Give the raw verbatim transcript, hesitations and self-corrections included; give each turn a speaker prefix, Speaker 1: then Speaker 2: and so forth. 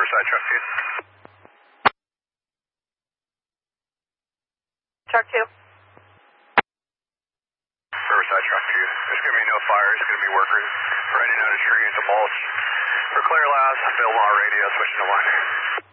Speaker 1: Riverside truck two.
Speaker 2: Truck two.
Speaker 1: Riverside truck two. There's going to be no fire. There's going to be workers grinding out a tree into mulch. For clear last, available on radio, switching to one.